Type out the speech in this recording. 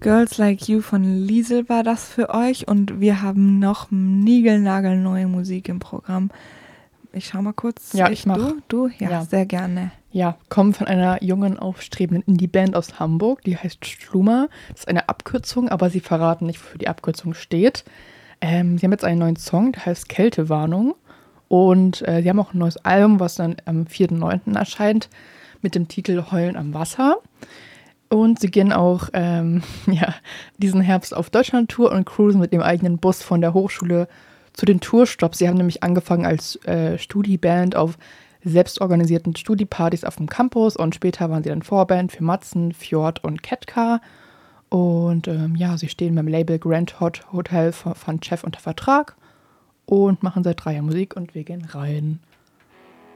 Girls Like You von Liesel war das für euch und wir haben noch niegelnagelneue Musik im Programm. Ich schau mal kurz. Ja, ich mach. Du? Ja, Ja. sehr gerne. Ja, kommen von einer jungen, aufstrebenden Indie-Band aus Hamburg, die heißt Schlummer. Das ist eine Abkürzung, aber sie verraten nicht, wofür die Abkürzung steht. Sie haben jetzt einen neuen Song, der heißt Kältewarnung. Und sie haben auch ein neues Album, was dann am 4.9. erscheint, mit dem Titel Heulen am Wasser. Und sie gehen auch diesen Herbst auf Deutschland-Tour und cruisen mit dem eigenen Bus von der Hochschule zu den Tourstops. Sie haben nämlich angefangen als Studi-Band auf selbstorganisierten Studi-Partys auf dem Campus und später waren sie dann Vorband für Matzen, Fjord und Ketka. Und sie stehen beim Label Grand Hot Hotel von Chef unter Vertrag und machen seit 3 Jahren Musik und wir gehen rein.